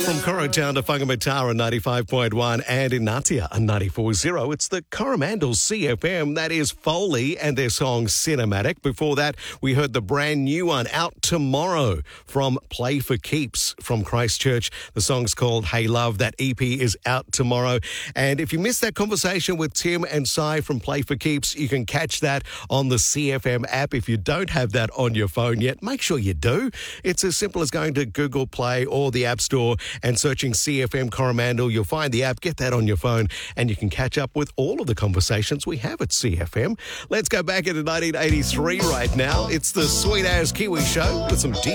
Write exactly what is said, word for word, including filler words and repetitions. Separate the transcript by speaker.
Speaker 1: From Corotown to Whangamatara ninety-five point one and in Natia ninety-four point zero. It's the Coromandel C F M. That is Foley and their song Cinematic. Before that, we heard the brand new one out tomorrow from Play for Keeps from Christchurch. The song's called Hey Love. That E P is out tomorrow. And if you missed that conversation with Tim and Si from Play for Keeps, you can catch that on the C F M app. If you don't have that on your phone yet, make sure you do. It's as simple as going to Google Play or the App Store and searching C F M Coromandel. You'll find the app, get that on your phone, and you can catch up with all of the conversations we have at C F M. Let's go back into nineteen eighty-three right now. It's the Sweet As Kiwi Show with some deep